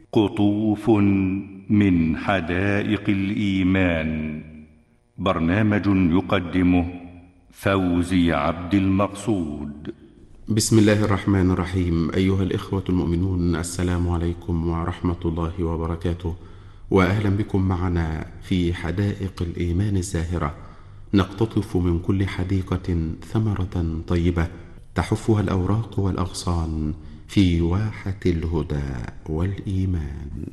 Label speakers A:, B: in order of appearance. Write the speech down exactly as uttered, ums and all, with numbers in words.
A: قطوف من حدائق الإيمان، برنامج يقدمه فوزي عبد المقصود.
B: بسم الله الرحمن الرحيم. أيها الإخوة المؤمنون، السلام عليكم ورحمة الله وبركاته، وأهلا بكم معنا في حدائق الإيمان الزاهرة، نقتطف من كل حديقة ثمرة طيبة تحفها الأوراق والأغصان في واحة الهدى والإيمان.